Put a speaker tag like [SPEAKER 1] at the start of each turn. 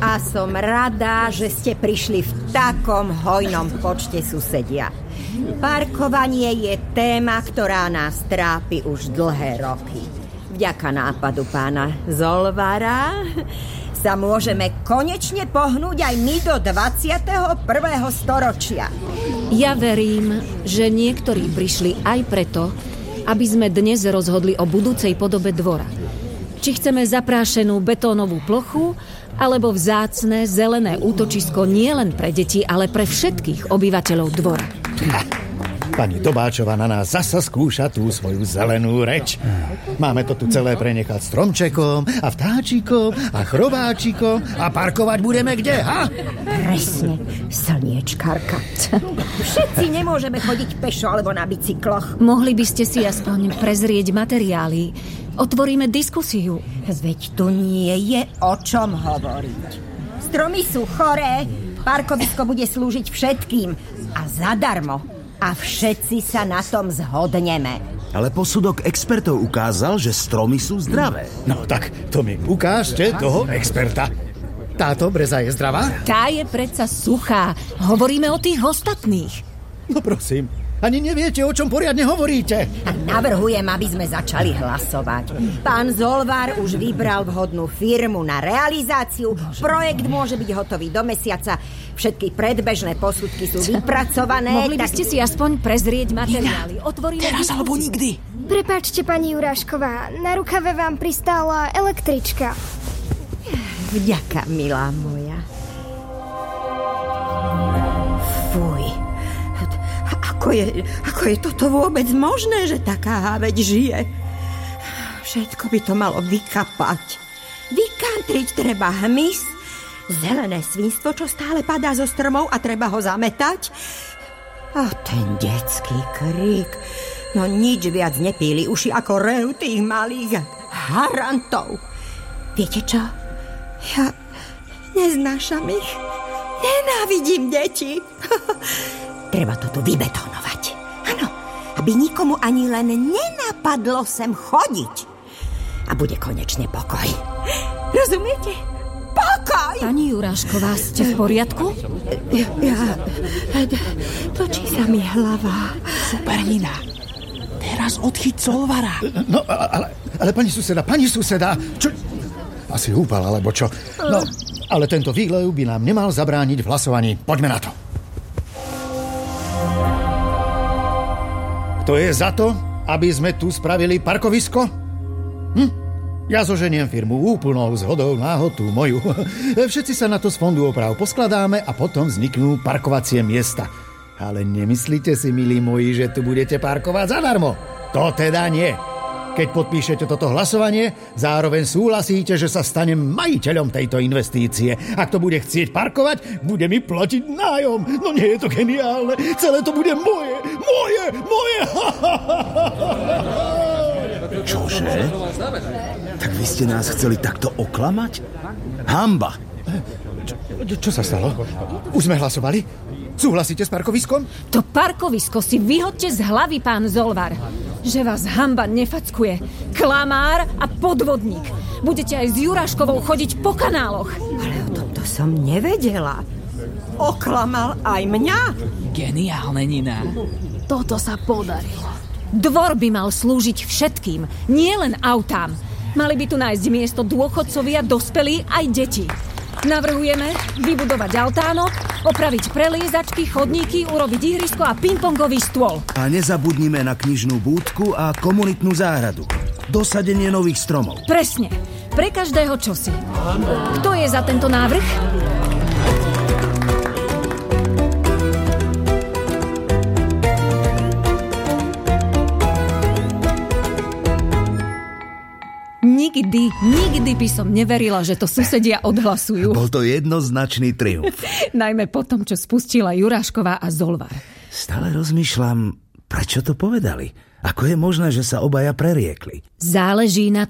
[SPEAKER 1] som rada, že ste prišli v takom hojnom počte, susedia. Parkovanie je téma, ktorá nás trápi už dlhé roky. Vďaka nápadu pána Zolvara sa môžeme konečne pohnúť aj my do 21. storočia.
[SPEAKER 2] Ja verím, že niektorí prišli aj preto, aby sme dnes rozhodli o budúcej podobe dvora. Či chceme zaprášenú betónovú plochu, alebo vzácne zelené útočisko nielen pre deti, ale pre všetkých obyvateľov dvora.
[SPEAKER 3] Pani Dobáčová na nás zasa skúša tú svoju zelenú reč. Máme to tu celé prenechať stromčekom a vtáčikom a chrobáčikom a parkovať budeme kde, ha?
[SPEAKER 1] Presne, slniečkarka. Všetci nemôžeme chodiť pešo alebo na bicykloch.
[SPEAKER 2] Mohli by ste si aspoň prezrieť materiály. Otvoríme diskusiu.
[SPEAKER 1] Veď tu nie je o čom hovoriť. Stromy sú choré, parkovisko bude slúžiť všetkým a zadarmo. A všetci sa na tom zhodneme.
[SPEAKER 4] Ale posudok expertov ukázal, že stromy sú zdravé.
[SPEAKER 3] No tak to mi ukážte toho experta. Táto breza je zdravá?
[SPEAKER 2] Tá je predsa suchá. Hovoríme o tých ostatných.
[SPEAKER 3] No prosím, ani neviete, o čom poriadne hovoríte.
[SPEAKER 1] Navrhujem, aby sme začali hlasovať. Pán Zolvar už vybral vhodnú firmu na realizáciu. Projekt môže byť hotový do mesiaca. Všetky predbežné posudky sú vypracované.
[SPEAKER 2] Mohli by ste si aspoň prezrieť materiály. Otvoríme
[SPEAKER 4] teraz alebo nikdy.
[SPEAKER 5] Prepáčte, pani Jurášková, na rukave vám pristála električka.
[SPEAKER 1] Vďaka, milá moja. Fuj. Ako je toto vôbec možné, že taká háveť žije? Všetko by to malo vykapať. Vykantriť treba hmyz, zelené svinstvo, čo stále padá zo stromov a treba ho zametať. A ten detský krík. No nič viac nepíli uši ako rev tých malých harantov. Viete čo? Ja neznášam ich. Nenávidím deti. Treba to tu vybetonovať. Áno, aby nikomu ani len nenapadlo sem chodiť. A bude konečne pokoj. Rozumiete? Pokoj!
[SPEAKER 2] Pani Jurášková, ste v poriadku?
[SPEAKER 1] Ja točí sa mi hlava.
[SPEAKER 4] Supernina, teraz odchyť Zolvara.
[SPEAKER 3] No, ale pani suseda, čo? Asi húpal, alebo čo? No, ale tento výlev by nám nemal zabrániť v hlasovaní. Poďme na to. Kto je za to, aby sme tu spravili parkovisko? Ja zoženiem firmu úplnou zhodou náhod tú moju. Všetci sa na to z fondu oprav poskladáme a potom vzniknú parkovacie miesta. Ale nemyslíte si, milí moji, že tu budete parkovať zadarmo? To teda nie. Keď podpíšete toto hlasovanie, zároveň súhlasíte, že sa stanem majiteľom tejto investície. Ak to bude chcieť parkovať, bude mi platiť nájom. No nie je to geniálne. Celé to bude moje.
[SPEAKER 4] Čože? Tak vy ste nás chceli takto oklamať? Hanba!
[SPEAKER 3] Čo sa stalo? Už sme hlasovali? Súhlasíte s parkoviskom?
[SPEAKER 2] To parkovisko si vyhodte z hlavy, pán Zolvar. Že vás hanba nefackuje. Klamár a podvodník. Budete aj s Juráškovou chodiť po kanáloch.
[SPEAKER 1] Ale o tomto som nevedela. Oklamal aj mňa?
[SPEAKER 6] Geniálne, Nina.
[SPEAKER 2] Toto sa podarilo. Dvor by mal slúžiť všetkým, nie len autám. Mali by tu nájsť miesto dôchodcovia, dospelí aj deti. Navrhujeme vybudovať altánok, opraviť preliezačky, chodníky, urobiť ihrisko a pingpongový stôl.
[SPEAKER 4] A nezabudnime na knižnú búdku a komunitnú záhradu. Dosadenie nových stromov.
[SPEAKER 2] Presne. Pre každého čosi. Kto je za tento návrh? Nikdy by som neverila, že to susedia odhlasujú.
[SPEAKER 4] Bol to jednoznačný triumf.
[SPEAKER 2] Najmä po tom, čo spustila Jurášková a Zolvar.
[SPEAKER 4] Stále rozmýšľam, prečo to povedali. Ako je možné, že sa obaja preriekli?
[SPEAKER 2] Záleží na